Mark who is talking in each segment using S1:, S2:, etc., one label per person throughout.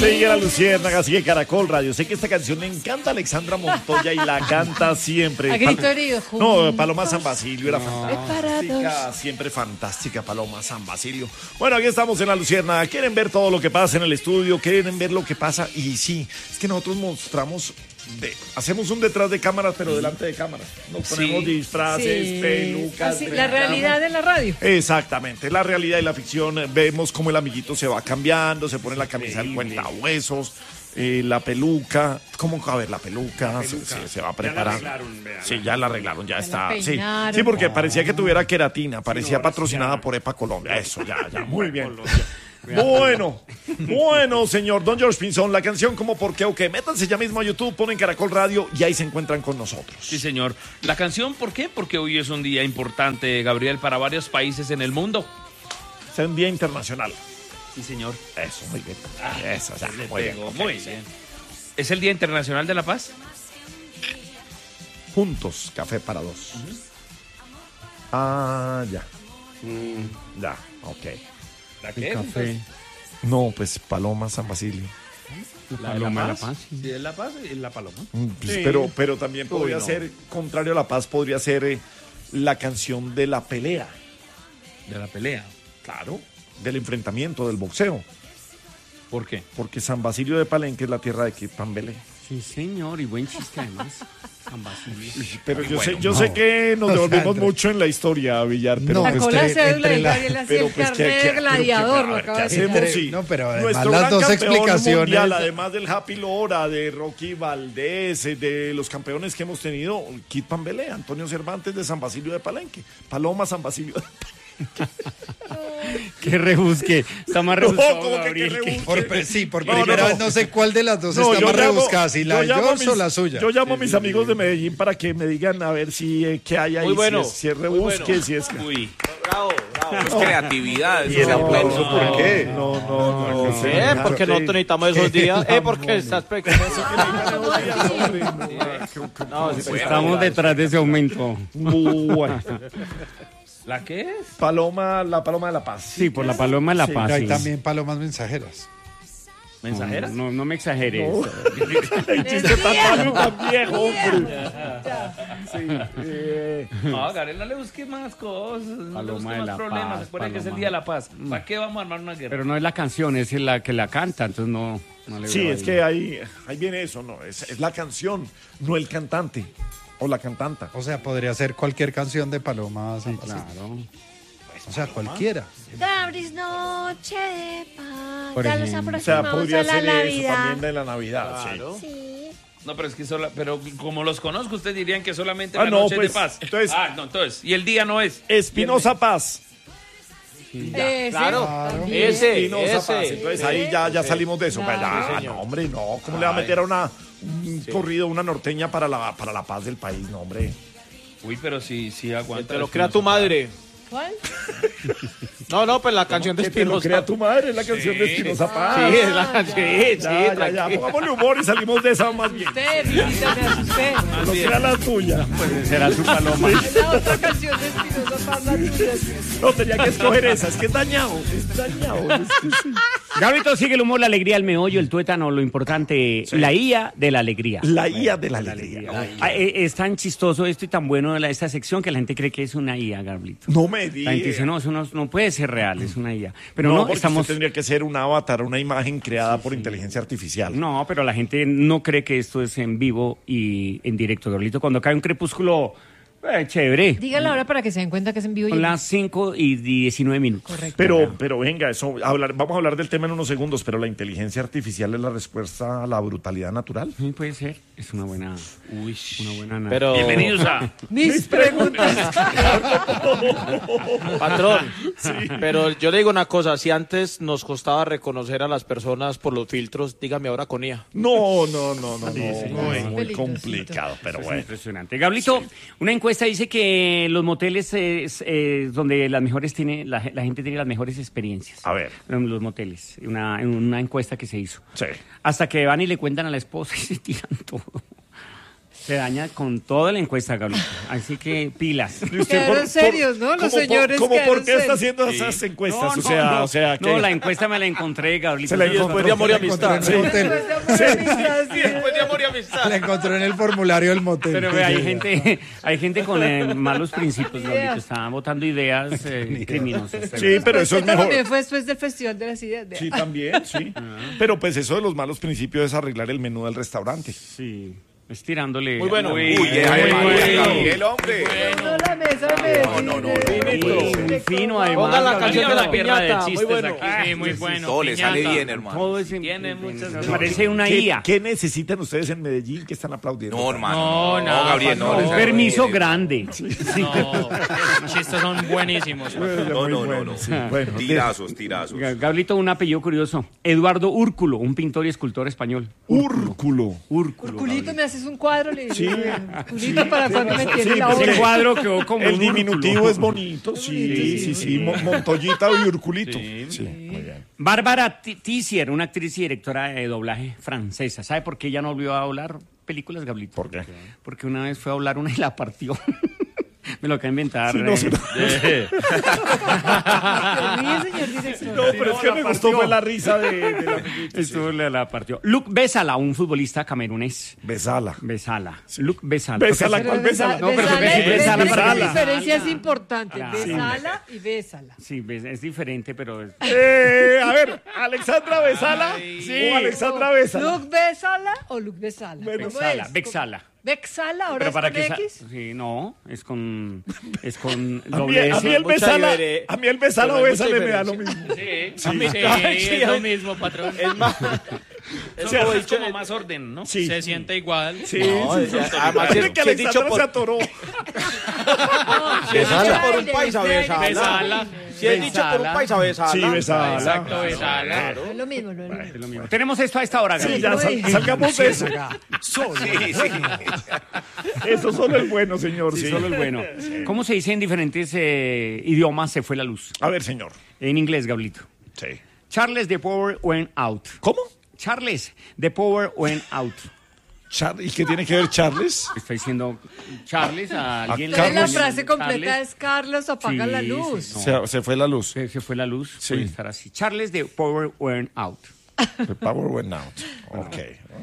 S1: Sigue la Luciérnaga, sigue Caracol Radio. Sé que esta canción le encanta a Alexandra Montoya y la canta siempre.
S2: A grito herido.
S1: No, Paloma San Basilio era fantástica, siempre fantástica Paloma San Basilio. Bueno, aquí estamos en la Luciérnaga. Quieren ver todo lo que pasa en el estudio, quieren ver lo que pasa. Y sí, es que nosotros mostramos, hacemos un detrás de cámaras, pero delante de cámaras. Nos ponemos disfraces, pelucas.
S2: Así, la realidad de la radio.
S1: Exactamente, la realidad y la ficción. Vemos cómo el amiguito se va cambiando, se pone la camisa del cuentahuesos, la peluca. ¿Cómo? A ver, la peluca. Se va a preparar. Sí, ya la arreglaron, ya está. Sí, porque parecía que tuviera queratina, parecía patrocinada por EPA Colombia. Eso, ya, muy bien. Bueno, señor Don George Pinzón, la canción como por qué o qué. Métanse ya mismo a YouTube, ponen Caracol Radio y ahí se encuentran con nosotros.
S3: Sí, señor. La canción, ¿por qué? Porque hoy es un día importante, Gabriel, para varios países en el mundo.
S1: Es un día internacional.
S3: Sí, señor.
S1: Eso, muy bien. Eso, ya,
S3: muy bien. ¿Es el Día Internacional de la Paz?
S1: Juntos, café para dos. Ya. Ya, ok.
S3: ¿La qué?
S4: Café.
S1: No, pues Paloma San Basilio.
S4: La Paloma de la Paz.
S3: Sí, es la Paz y la Paloma.
S1: Pues,
S3: Sí.
S1: pero también podría ser, contrario a la paz, podría ser la canción de la pelea.
S3: De la pelea.
S1: Claro, del enfrentamiento, del boxeo.
S3: ¿Por qué?
S1: Porque San Basilio de Palenque es la tierra de Kid Pambelé.
S4: Sí, señor, y buen chiste además. San Basilio.
S1: Pero yo sé que nos devolvemos mucho en la historia, Villar, pero
S2: Sacó
S1: pues,
S2: la cédula y
S5: entre la-
S2: Gabriel hacía el
S1: pues,
S2: carnet de gladiador. Lo acaba de
S1: ¿qué
S2: decir.
S1: hacemos? Sí.
S5: No, pero además
S1: Nuestro
S5: las
S1: gran
S5: dos
S1: campeón
S5: explicaciones.
S1: mundial, además del Happy Lora, de Rocky Valdés, de los campeones que hemos tenido, Kid Pambelé, Antonio Cervantes de San Basilio de Palenque, Paloma San Basilio de
S4: Qué rebusque. Está más rebuscado,
S1: ¿cómo que qué
S4: Gabriel.
S1: rebusque?
S5: Por
S1: No,
S5: primera
S1: no.
S5: vez no sé cuál de las dos
S1: No,
S5: está
S1: yo
S5: más
S1: llamo-
S5: rebuscada, si la
S1: yo
S5: de
S1: llamo a
S5: George o
S1: mis-
S5: la suya.
S1: Yo llamo a mis amigos de Medellín para que me digan a ver si qué hay ahí,
S3: Muy bueno.
S1: si es rebusque, si es...
S3: Uy.
S6: Bravo. Es creatividad.
S1: ¿Y el aplauso por qué? No sé.
S6: Porque nosotros necesitamos esos días. Porque estás
S4: Estamos detrás de ese aumento.
S1: Bueno,
S3: ¿La qué es?
S1: la paloma de la paz.
S4: Sí, por la Paloma de la
S1: Sí,
S4: Paz.
S5: Hay
S4: sí.
S5: también palomas mensajeras.
S3: ¿Mensajeras?
S4: No me exageres.
S1: El chiste tan malo y tan viejo, hombre.
S3: No, Gabriel, no le busque más cosas. No le
S4: Paloma
S3: busque
S4: de
S3: más
S4: la
S3: problemas.
S4: Paz,
S3: Recuerda que es el
S4: Paloma.
S3: Día de la Paz. ¿Para qué vamos a armar una guerra?
S4: Pero no es la canción, es la que la canta, entonces no le
S1: Sí,
S4: veo
S1: es
S4: ahí.
S1: que ahí viene eso, ¿no? Es la canción, no el cantante o la cantanta.
S5: O sea, podría ser cualquier canción de Paloma San Basilio.
S4: Claro.
S5: O sea, cualquiera.
S2: Gabris, noche de paz.
S4: Por
S2: Ya nos
S4: ejemplo.
S1: O sea,
S2: aproximamos
S1: podría
S2: a la
S1: ser eso
S2: Navidad.
S1: también de la Navidad, sí.
S2: Sí.
S3: No, pero es que pero como los conozco, ustedes dirían que solamente
S1: Ah,
S3: la
S1: no,
S3: noche
S1: pues,
S3: es de paz.
S1: entonces-
S3: Entonces, y el día no es.
S1: Espinosa Paz.
S6: Claro.
S2: también.
S1: Espinosa Paz. Entonces ahí ya salimos de eso.
S2: Claro.
S1: Ya, no, hombre, no. ¿Cómo le va a meter a un corrido, una norteña para la paz del país? No, hombre.
S3: Uy, pero sí aguanta.
S6: Te lo crea tu madre.
S2: ¿Cuál?
S6: No, pues la canción de
S1: Que te lo
S6: Espinosa.
S1: crea tu madre, es la canción de Espinosa Paz.
S6: Sí, es la canción. Sí,
S1: Ya,
S6: tranquilo.
S1: pongámosle humor y salimos de esa más bien.
S2: Usted, Lilita, me asusté.
S1: No sea la tuya.
S4: Será su Paloma.
S2: Es la otra canción de Espinosa Paz, la tuya.
S1: No, tenía que escoger esa. Es que es dañado. Es dañado. Es que sí.
S4: Gabrito, sigue el humor, la alegría, el meollo, el tuétano, lo importante, la IA de la alegría.
S1: La IA de la alegría.
S4: Es tan chistoso esto y tan bueno esta sección que la gente cree que es una IA, Gabrito.
S1: No me
S4: La gente dice,
S1: digas.
S4: no, eso no puede ser real, es una IA. Pero
S1: No,
S4: no,
S1: porque
S4: estamos...
S1: usted tendría que ser un avatar, una imagen creada por inteligencia artificial.
S4: No, pero la gente no cree que esto es en vivo y en directo, Gabrielito. Cuando cae un crepúsculo, chévere.
S2: Diga la hora para que se den cuenta que es en vivo. y
S4: Son
S2: en-
S4: las 5:19.
S2: Correcto.
S1: Pero venga, vamos a hablar del tema en unos segundos, pero la inteligencia artificial es la respuesta a la brutalidad natural.
S4: Sí, puede ser. Es una buena
S6: Pero,
S3: Bienvenidos a...
S2: Mis preguntas.
S6: patrón, pero yo le digo una cosa, si antes nos costaba reconocer a las personas por los filtros, dígame ahora con IA.
S1: No, muy
S2: Peligrosito.
S1: complicado, pero
S4: Es
S1: bueno.
S4: impresionante. Gablito, una encuesta dice que los moteles es donde las mejores la gente tiene las mejores experiencias.
S1: A ver.
S4: En los moteles. Una encuesta que se hizo.
S1: Sí.
S4: Hasta que van y le cuentan a la esposa y se tiran todo. Se daña con toda la encuesta, Gabriel. Así que pilas.
S2: Quedaron serios, ¿no? Los señores
S1: ¿Cómo
S2: quedaron
S1: por qué está
S2: serios.
S1: haciendo esas encuestas?
S4: No,
S1: o sea,
S4: no, la encuesta me la encontré, Gabriel.
S1: Se la
S6: Y después de amor y amistad.
S5: Sí.
S6: Después de amor y amistad.
S5: La encontró en el formulario del motel.
S4: Pero ve, hay gente con malos principios, Gabriel. Estaban votando ideas criminosas.
S1: Sí, pero eso es mejor.
S2: También fue después del Festival de las Ideas.
S1: Sí, también, sí. Pero pues eso de los malos principios es arreglar el menú del restaurante.
S4: Sí, es tirándole.
S6: Muy bueno.
S3: Uy,
S7: Gabriel, hombre.
S2: No, la mesa de Medellín,
S7: No,
S4: Muy fino, además.
S6: Ponga la canción de la
S3: guerra de
S6: piñata. Muy
S3: chistes
S6: bueno.
S3: aquí.
S8: Sí, muy bueno.
S7: Todo le sale
S8: piñata.
S7: bien, hermano.
S4: Todo es
S3: Tiene muchas
S4: me
S3: cosas.
S4: parece una IA.
S1: ¿Qué necesitan ustedes en Medellín que están aplaudiendo?
S7: No, hermano.
S8: No,
S7: Gabriel, no.
S8: por
S7: les
S8: favor.
S7: haga
S4: Permiso
S7: bien.
S4: grande.
S8: No, los chistes son buenísimos.
S7: No.
S1: Sí, bueno,
S7: Tirazos.
S4: Gablito, un apellido curioso. Eduardo Úrculo, un pintor y escultor español.
S1: Úrculo.
S4: Úrculo.
S2: Culito, ¿me haces un cuadro? Le dije,
S1: Sí.
S2: Culito, ¿para cuando me tiene
S1: Sí,
S2: la
S1: porque
S4: El
S2: obra?
S4: cuadro quedó como
S1: El
S4: un
S1: diminutivo
S4: úrculo.
S1: es bonito, sí. Montoyita y Urculito. Sí, muy bien.
S4: Bárbara Tissier, una actriz y directora de doblaje francesa. ¿Sabe por qué ella no volvió a doblar películas, Gablito?
S1: ¿Por qué?
S4: Porque una vez fue a doblar una y la partió. Me lo acabo de inventar.
S1: Sí, no, sí, no.
S2: Señor director.
S1: No, pero es que me gustó fue la risa de la amiguita.
S4: Esto la partió. Luc Besala, un futbolista camerunés.
S1: Besala.
S4: Besala. Luc Besala.
S1: Besala,
S2: Pero
S1: ¿cuál Besala?
S4: No, pero
S2: besala,
S4: es besala,
S2: la
S4: besala.
S2: diferencia es importante.
S4: Claro.
S2: Besala y bésala.
S4: Sí, es diferente, pero...
S1: A ver, ¿Alexandra Besala o Alexandra Besala?
S2: ¿Luc Besala o Luc Besala?
S1: Bueno,
S2: ¿Cómo
S4: Bexala,
S2: es?
S4: Bexala.
S2: ¿Bexala? ¿Ahora
S4: Pero
S2: es
S4: para
S2: con
S4: que
S2: X?
S4: sí, no, es con
S1: A
S4: doble
S1: mí
S4: S.
S1: el Besala, a mí el Besala o
S6: Pero hay mucha
S1: Besala me da lo
S6: diferencia.
S1: mismo.
S8: Sí, es lo mismo, patrón.
S6: Es más.
S3: Eso
S6: como
S3: es
S6: dicho-
S3: como más orden, ¿no?
S1: Sí.
S8: Se siente igual.
S1: Sí,
S6: No,
S1: sí, sí.
S6: además,
S1: Parece que
S6: si es dicho
S1: Alexandra
S6: por-
S1: se atoró.
S6: Si es dicho por un
S2: Besala.
S6: paisa, besala.
S8: Besala.
S6: Si es dicho por un paisa, besala.
S1: Sí, Besala.
S8: Exacto, besala.
S2: No es lo mismo, no es lo mismo.
S4: Tenemos esto a esta hora,
S1: Sí,
S4: Gabriel.
S1: ya salgamos de eso.
S7: Sí.
S1: Eso solo es bueno, señor.
S4: Sí,
S1: Sí.
S4: solo el bueno. ¿Cómo se dice en diferentes idiomas se fue la luz?
S1: A ver, señor.
S4: En inglés, Gablito.
S1: Sí.
S4: Charles, the power went out.
S1: ¿Cómo?
S4: Charles, the power went out.
S1: ¿Y qué tiene que ver Charles?
S4: Está diciendo Charles a alguien.
S2: Entonces la
S1: Carlos.
S2: frase completa
S4: Charles.
S2: es Carlos apaga
S4: Sí,
S2: la
S4: sí,
S2: luz.
S4: sí.
S1: Se fue la luz.
S4: Se fue la luz.
S1: Sí.
S4: Puede estar así. Charles, the power went out.
S1: The power went out. Ok.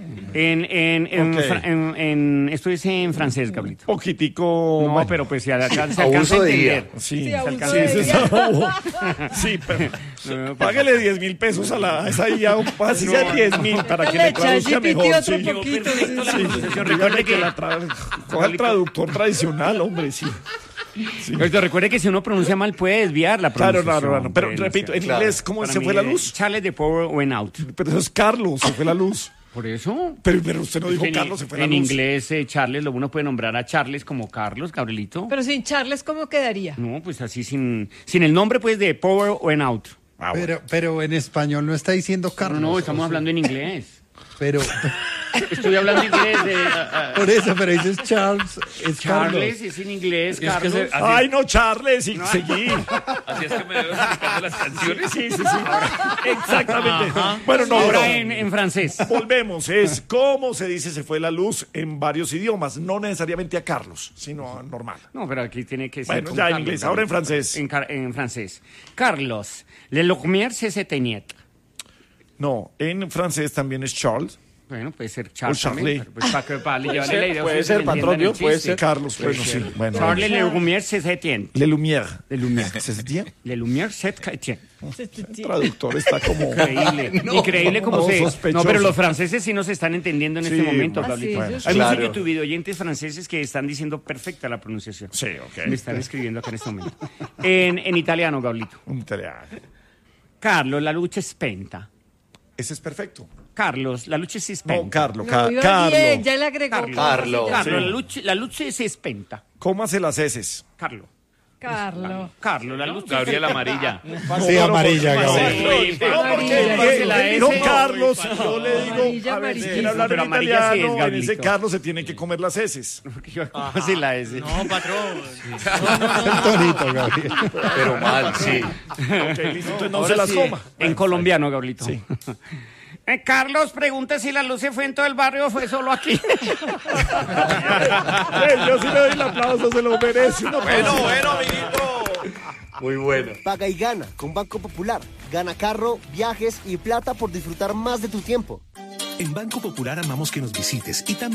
S4: Esto dice en francés, Gablito.
S1: Poquitico.
S4: No,
S1: bueno.
S4: pero pues se alcanza a entender.
S1: Sí,
S2: Sí, abuso
S1: sí,
S2: de
S1: sí,
S2: ella.
S1: sí, pero
S4: No,
S1: págale 10.000 pesos a esa IA, así sea 10.000 para que le
S2: Le
S1: traduzca
S2: ChatGPT
S1: mejor.
S2: otro
S1: Sí.
S2: poquito.
S4: perfecto la
S2: Sí.
S4: pronunciación.
S1: Dígale
S4: Recuerde
S1: que
S4: que
S1: la coja el traductor tradicional, hombre, sí.
S4: Pero recuerde que si uno pronuncia mal puede desviar la
S1: Claro,
S4: pronunciación.
S1: claro. Pero
S4: Puede
S1: repito, en
S4: desviar.
S1: inglés, ¿cómo
S4: Para
S1: se
S4: mí,
S1: fue la luz?
S4: Charles, the power went out.
S1: Pero eso es Carlos, se fue la luz.
S4: Por eso.
S1: Pero usted no dijo
S4: En-
S1: Carlos, se fue la
S4: en
S1: luz.
S4: inglés, Charles, uno puede nombrar a Charles como Carlos, Gabrielito.
S2: Pero sin Charles, ¿cómo quedaría?
S4: No, pues así sin el nombre, pues, de power went out.
S1: Ah, bueno.
S5: Pero en español no está diciendo Carlos.
S4: No, estamos hablando en inglés.
S5: Pero
S4: Estoy hablando inglés de...
S5: por eso, pero dices Charles, es
S4: Charles
S5: Carlos.
S4: es en inglés,
S3: Es que
S4: Carlos.
S3: así,
S1: Ay, no, Charles, y seguí.
S3: así es que me debo explicando las canciones.
S1: Sí. Exactamente. Bueno, no,
S4: Ahora
S1: no.
S4: en francés.
S1: Volvemos, es cómo se dice se fue la luz en varios idiomas, no necesariamente a Carlos, sino a normal.
S4: No, pero aquí tiene que ser
S1: Bueno,
S4: con
S1: ya en
S4: Carlos,
S1: inglés,
S4: Gabriel.
S1: ahora en francés.
S4: En francés. Carlos, le lumière c'est éteignait.
S1: No, en francés también es Charles.
S4: Bueno, puede ser Charles.
S1: O Charlie.
S4: también, pero pues para llevarle la idea.
S6: puede
S4: ustedes
S6: ser,
S4: me entiendan
S6: patrón,
S4: el
S6: ¿no? Puede
S4: chiste.
S6: ser.
S1: Carlos, bueno, sí. Bueno.
S4: Charles le lumière c'est éteignet.
S1: Le Lumière.
S4: Le lumière.
S1: ¿Se sentía?
S4: Le lumière c'est éteignet.
S1: El traductor está como...
S4: Increíble. Increíble como
S1: no,
S4: se...
S1: sospechoso.
S4: No, pero los franceses sí nos están entendiendo en
S1: Sí,
S4: este momento,
S2: bueno.
S4: Pablito.
S2: Ah, sí, eso
S4: Hay
S2: sí.
S4: muchos
S6: Claro.
S4: YouTube videoyentes franceses que están diciendo perfecta la pronunciación.
S1: Sí, ok.
S4: Me están escribiendo acá en este momento. En italiano, Gablito.
S1: Un italiano.
S4: Carlos, la luce è spenta.
S1: Ese es perfecto.
S4: Carlos, la luce si spenta.
S1: No, Carlos,
S2: No, iba
S1: Carlos.
S2: bien, ya le agregó.
S6: Carlos.
S4: Carlos,
S1: Sí.
S4: la luce si spenta.
S1: Cómase las heces.
S4: Carlos.
S2: Carlos.
S4: Carlos, la luce
S3: Gabriel Amarilla.
S5: Sí, amarilla, Gabriel.
S1: No, porque
S2: Amarilla.
S4: la
S1: no,
S4: S.
S1: Carlos, yo le digo,
S2: Amarilla,
S1: a ver, si
S2: amarilla.
S1: quiere hablar
S4: Pero
S1: en
S4: amarilla sí es,
S1: italiano, en
S4: Gabrielito.
S1: ese Carlos se tiene que comer las heces.
S4: ¿Cómo así la S?
S8: No, patrón.
S5: El tonito, Gabriel.
S7: Pero mal, sí.
S1: Ok, listo, entonces no
S4: Ahora
S1: se las
S4: sí,
S1: coma.
S4: En colombiano, Gabrielito. Carlos, pregunte si la luz se fue en todo el barrio o fue solo aquí.
S1: Yo sí le doy el aplauso, se lo merece.
S7: Bueno, amiguito. Muy bueno.
S9: Paga y gana con Banco Popular. Gana carro, viajes y plata por disfrutar más de tu tiempo.
S10: En Banco Popular amamos que nos visites y también